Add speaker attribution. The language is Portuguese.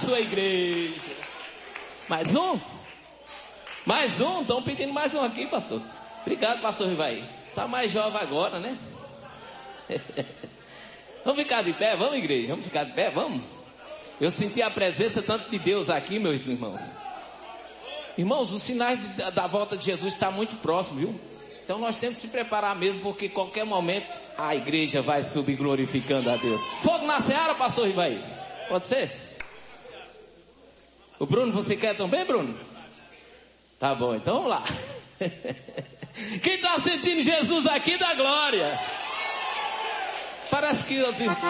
Speaker 1: sua igreja. Mais um? Mais um? Estão pedindo mais um aqui, pastor. Obrigado, pastor Rivaí. Está mais jovem agora, né? Vamos ficar de pé? Vamos, igreja? Vamos ficar de pé? Vamos? Eu senti a presença tanto de Deus aqui, meus irmãos. Irmãos, os sinais da volta de Jesus estão muito próximos, viu? Então nós temos que se preparar mesmo, porque qualquer momento a igreja vai subir glorificando a Deus. Fogo na seara, pastor Rivaí. Pode ser? O Bruno, você quer também, Bruno? Tá bom, então vamos lá. Quem está sentindo Jesus aqui, dá glória. Parece que os irmãos...